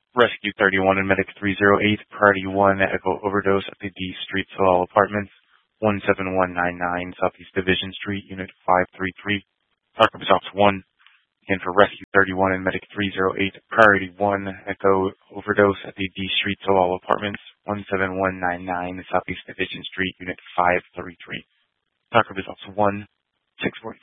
Rescue 31 and Medic 308, Priority 1, Echo Overdose at the D Street, Solal Apartments, 17199 Southeast Division Street, Unit 533. Park Office 1. Again for Rescue 31 and Medic 308, Priority 1, Echo Overdose at the D Street, Solal Apartments, 17199 Southeast Division Street, Unit 533. Park Office 1, 640.